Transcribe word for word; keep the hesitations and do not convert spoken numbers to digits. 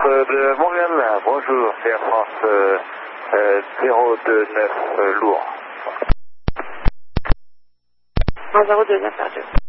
euh, de Montréal, bonjour, c'est Air France euh, euh, zéro deux neuf euh, lourd. zéro deux neuf,